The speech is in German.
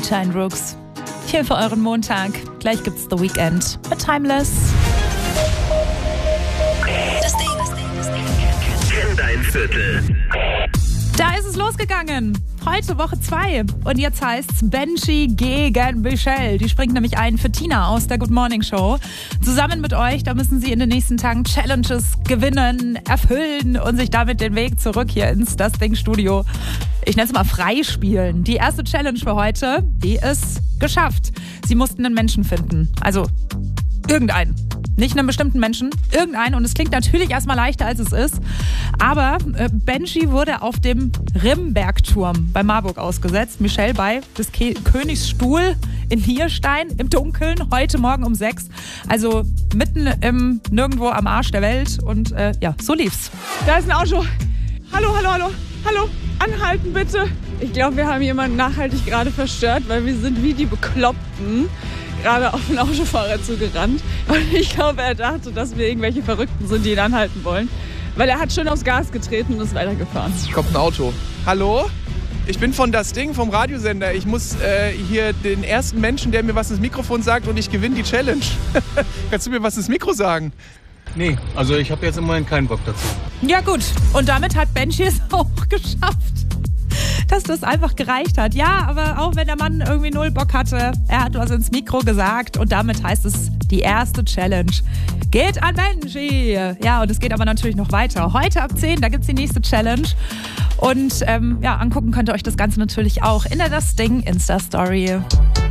Giant Rooks. Hier für euren Montag. Gleich gibt's The Weeknd mit Timeless. Das Ding. Kenn dein Viertel. Da ist es losgegangen. Heute Woche 2. Und jetzt heißt's Benji gegen Michelle. Die springt nämlich ein für Tina aus der Good Morning Show. Zusammen mit euch, da müssen sie in den nächsten Tagen Challenges gewinnen, erfüllen und sich damit den Weg zurück hier ins Das Ding Studio, ich nenne es mal, freispielen. Die erste Challenge für heute, die ist geschafft. Sie mussten einen Menschen finden. Also irgendeinen. Nicht einen bestimmten Menschen, irgendeinen. Und es klingt natürlich erstmal leichter, als es ist. Aber Benji wurde auf dem Rimbergturm bei Marburg ausgesetzt. Michelle bei des Königsstuhl in Nierstein im Dunkeln, heute Morgen um 6. Also mitten im Nirgendwo am Arsch der Welt. Und ja, so lief's. Da ist ein Auto. Hallo. Anhalten bitte. Ich glaube, wir haben jemanden nachhaltig gerade verstört, weil wir sind wie die Bekloppten gerade auf den Autofahrer zugerannt. Und ich glaube, er dachte, dass wir irgendwelche Verrückten sind, die ihn anhalten wollen. Weil er hat schön aufs Gas getreten und ist weitergefahren. Kommt ein Auto. Hallo? Ich bin von Das Ding, vom Radiosender. Ich muss hier den ersten Menschen, der mir was ins Mikrofon sagt, und ich gewinne die Challenge. Kannst du mir was ins Mikro sagen? Nee, also ich habe jetzt im Moment keinen Bock dazu. Ja gut, und damit hat Benji es auch geschafft, dass das einfach gereicht hat. Ja, aber auch wenn der Mann irgendwie null Bock hatte, er hat was ins Mikro gesagt und damit heißt es, die erste Challenge geht an Benji. Ja, und es geht aber natürlich noch weiter. Heute ab 10, da gibt's die nächste Challenge. Und ja, angucken könnt ihr euch das Ganze natürlich auch in der Das Ding Insta-Story.